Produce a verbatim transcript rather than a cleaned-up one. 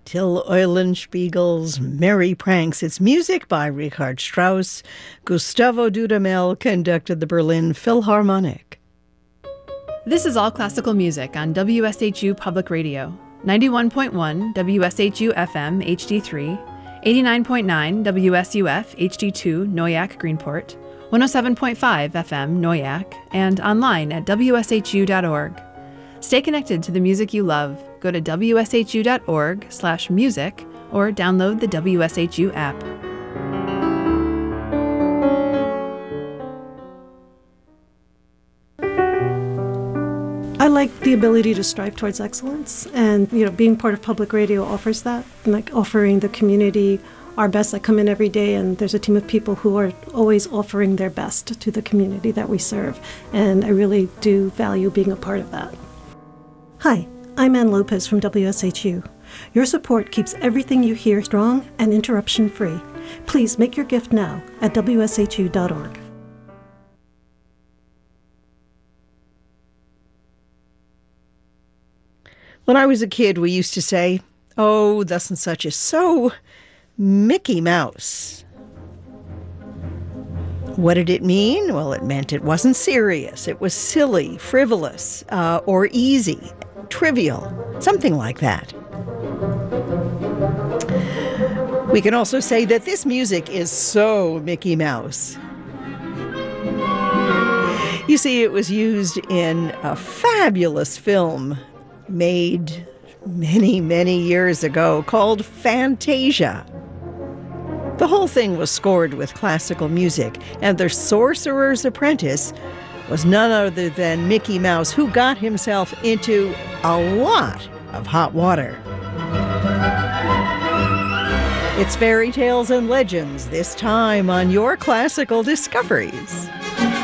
Till Eulenspiegel's Merry Pranks. It's music by Richard Strauss. Gustavo Dudamel conducted the Berlin Philharmonic. This is All Classical Music on W S H U Public Radio, ninety-one point one W S H U F M H D three, eighty-nine point nine W S U F H D two Noyak Greenport, one oh seven point five F M Noyak, and online at W S H U dot org. Stay connected to the music you love. Go to W S H U dot org slash music or download the W S H U app. I like the ability to strive towards excellence, and you know, being part of public radio offers that, and like offering the community our best. I come in every day, and there's a team of people who are always offering their best to the community that we serve, and I really do value being a part of that. Hi, I'm Ann Lopez from W S H U. Your support keeps everything you hear strong and interruption-free. Please make your gift now at W S H U dot org. When I was a kid, we used to say, oh, thus and such is so Mickey Mouse. What did it mean? Well, it meant it wasn't serious. It was silly, frivolous, uh, or easy, trivial, something like that. We can also say that this music is so Mickey Mouse. You see, it was used in a fabulous film made many, many years ago called Fantasia. The whole thing was scored with classical music, and the Sorcerer's Apprentice was none other than Mickey Mouse, who got himself into a lot of hot water. It's fairy tales and legends, this time on Your Classical Discoveries.